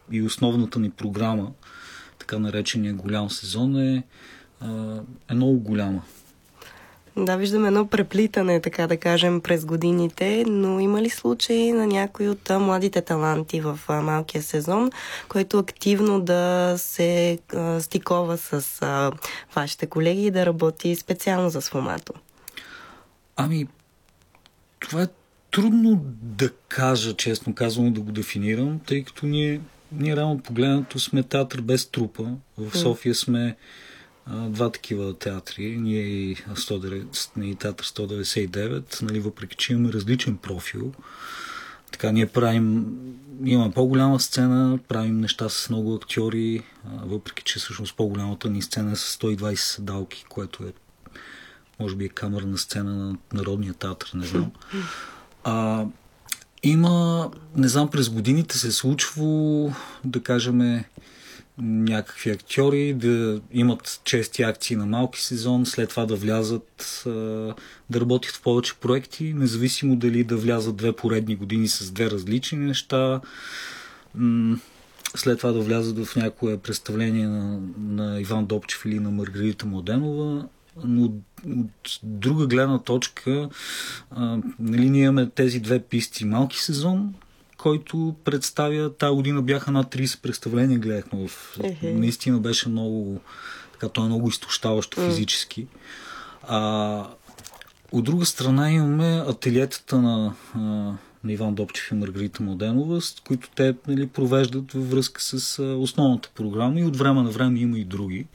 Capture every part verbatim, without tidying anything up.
и основната ни програма, така наречения голям сезон, е, е много голяма. Да, виждаме едно преплитане, така да кажем, през годините, но има ли случаи на някои от младите таланти в малкия сезон, който активно да се а, стикова с а, вашите колеги и да работи специално за Сфумато? Ами, това е трудно да кажа, честно казвам, да го дефинирам, тъй като ние, ние реално погледнато сме театър без трупа. В София сме а, два такива театри, ние и, сто деветдесет, и театър сто деветдесет и девет, нали, въпреки че имаме различен профил. Така, ние правим, имаме по-голяма сцена, правим неща с много актьори, а, въпреки че всъщност по-голямата ни сцена е с сто и двайсет седалки, което е, може би е камерна сцена на Народния театър, не знам. А, има, не знам, през годините се е случвало, да кажем, някакви актьори да имат чести акции на малки сезон, след това да влязат, да работят в повече проекти, независимо дали да влязат две поредни години с две различни неща, след това да влязат в някое представление на, на Иван Добчев или на Маргарита Младенова. Но от друга гледна точка, а, нали, ние имаме тези две писти. Малки сезон, който представя, тази година бяха над трийсет представления, гледахме в... Uh-huh. Наистина беше много, така, то е много изтощаващо uh-huh. физически. А, от друга страна имаме ателиетата на, а, на Иван Добчев и Маргарита Младенова, с които те, нали, провеждат във връзка с а, основната програма, и от време на време има и други,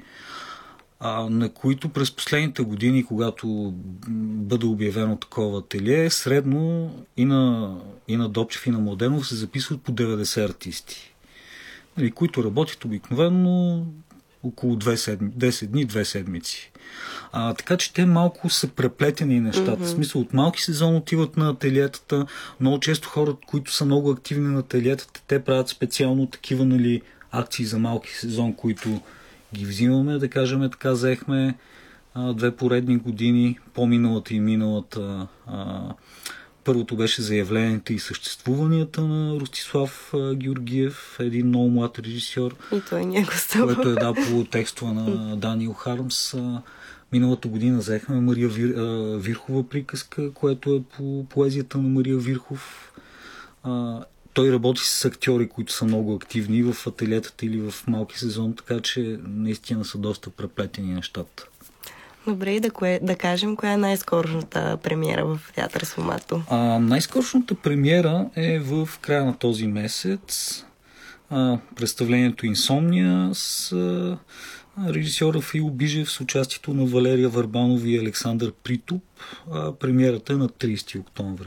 а, на които през последните години, когато бъде обявено такова ателие, средно и на, и на Добчев, и на Младенов се записват по деветдесет артисти, нали, които работят обикновено около десет дни, две седмици. А, така че те малко са преплетени нещата. Mm-hmm. В смисъл, от малки сезон отиват на ателиетата. Много често хората, които са много активни на ателиетата, те правят специално такива, нали, акции за малки сезон, които ги взимаме, да кажем така, взехме а, две поредни години, по-миналата и миналата. А, първото беше заявленията и съществуванията на Ростислав а, Георгиев, един много млад режисьор. И той не го което е, да, по текстове на Даниел Хармс. А, миналата година взехме Мария Вир, а, Вирхова приказка, което е по поезията на Мария Вирхов. А, Той работи с актьори, които са много активни в ателиетата или в малки сезон, така че наистина са доста преплетени нещата. Добре, и да, кое, да кажем, коя е най-скорошната премиера в театър Сфумато? А, най-скорошната премиера е в края на този месец. А, представлението Инсомния с а, режисьора Фил Бижев с участието на Валерия Върбанов и Александър Притуп. А, премиерата е на трийсети октомври.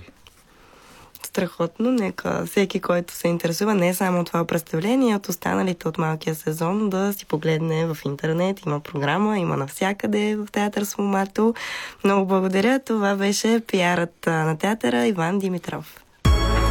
Страхотно. Нека всеки, който се интересува не само от това представление, от останалите от малкия сезон, да си погледне в интернет. Има програма, има навсякъде в театър Сфумато. Много благодаря. Това беше пиарът на театъра Иван Димитров.